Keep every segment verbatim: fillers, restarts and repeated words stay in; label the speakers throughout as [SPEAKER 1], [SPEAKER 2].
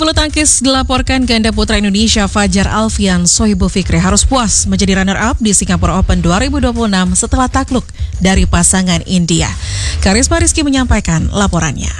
[SPEAKER 1] Bulu tangkis dilaporkan ganda putra Indonesia Fajar Alfian Sohibul Fikri harus puas menjadi runner-up di Singapore Open dua ribu dua puluh enam setelah takluk dari pasangan India. Karisma Rizky menyampaikan laporannya.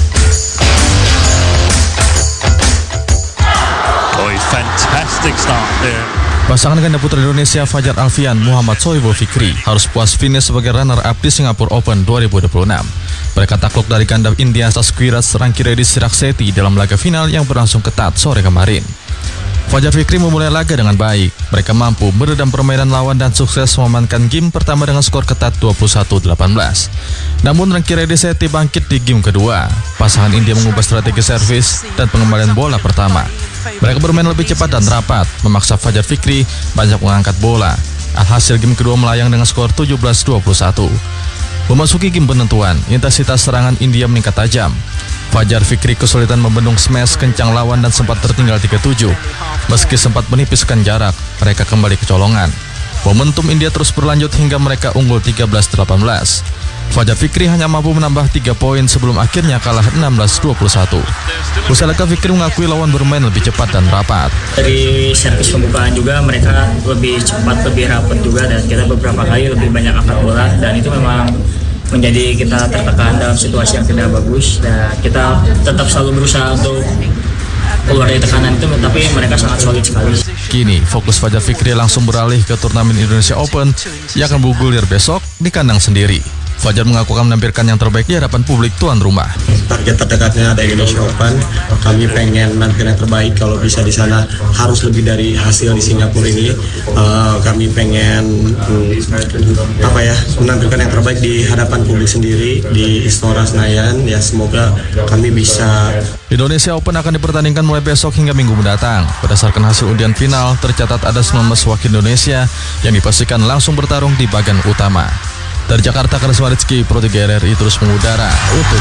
[SPEAKER 2] Oh, fantastic start there.
[SPEAKER 3] Pasangan ganda putra Indonesia Fajar Alfian Muhammad Sohibul Fikri harus puas finish sebagai runner-up di Singapore Open dua ribu dua puluh enam. Mereka takluk dari ganda India Sasquiras Rankireddy Chirakshetty dalam laga final yang berlangsung ketat sore kemarin. Fajar Fikri memulai laga dengan baik. Mereka mampu meredam permainan lawan dan sukses memenangkan game pertama dengan skor ketat dua puluh satu delapan belas. Namun Rankireddy Chirakshetty bangkit di game kedua. Pasangan India mengubah strategi servis dan pengembalian bola pertama. Mereka bermain lebih cepat dan rapat, memaksa Fajar Fikri banyak mengangkat bola. Alhasil game kedua melayang dengan skor tujuh belas dua puluh satu. Memasuki game penentuan, intensitas serangan India meningkat tajam. Fajar Fikri kesulitan membendung smash kencang lawan dan sempat tertinggal tiga tujuh. Meski sempat menipiskan jarak, mereka kembali kecolongan. Momentum India terus berlanjut hingga mereka unggul tiga belas delapan belas. Fajar Fikri hanya mampu menambah tiga poin sebelum akhirnya kalah enam belas dua puluh satu. Usai laga, Fikri mengakui lawan bermain lebih cepat dan rapat.
[SPEAKER 4] Dari servis pembukaan juga mereka lebih cepat, lebih rapat juga, dan kita beberapa kali lebih banyak angkat bola, dan itu memang menjadi kita tertekan dalam situasi yang tidak bagus, dan kita tetap selalu berusaha untuk keluar dari tekanan itu, tapi mereka sangat solid sekali.
[SPEAKER 3] Kini fokus Fajar Fikri langsung beralih ke turnamen Indonesia Open yang akan bergulir besok di kandang sendiri. Fajar mengaku akan menampilkan yang terbaik di hadapan publik tuan rumah.
[SPEAKER 5] Target terdekatnya ada Indonesia Open. Kami pengen menampilkan yang terbaik, kalau bisa di sana harus lebih dari hasil di Singapura ini. Uh, kami pengen um, apa ya menampilkan yang terbaik di hadapan publik sendiri di Istora Senayan. Ya, semoga kami bisa.
[SPEAKER 3] Indonesia Open akan dipertandingkan mulai besok hingga minggu mendatang. Berdasarkan hasil undian final, tercatat ada sembilan belas wakil Indonesia yang dipastikan langsung bertarung di bagian utama. Dari Jakarta, Karisma Rizky, Pro tiga R R I terus mengudara untuk